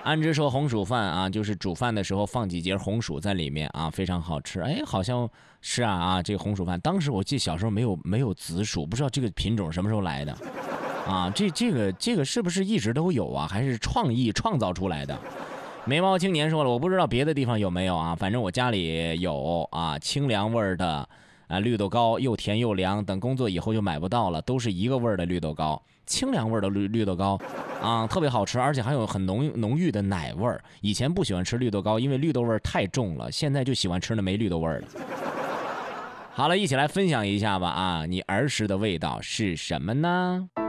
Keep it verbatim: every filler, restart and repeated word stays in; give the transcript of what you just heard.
安之说红薯饭啊，就是煮饭的时候放几节红薯在里面啊，非常好吃。哎，好像是啊啊，这个红薯饭，当时我记得小时候没有没有紫薯，不知道这个品种什么时候来的啊？这这个这个是不是一直都有啊？还是创意创造出来的？眉毛青年说了，我不知道别的地方有没有啊，反正我家里有啊，清凉味儿的啊绿豆糕，又甜又凉，等工作以后就买不到了，都是一个味儿的绿豆糕，清凉味儿的绿绿豆糕啊，特别好吃，而且还有很浓浓郁的奶味儿。以前不喜欢吃绿豆糕，因为绿豆味儿太重了，现在就喜欢吃那没绿豆味儿的。好了，一起来分享一下吧啊，你儿时的味道是什么呢？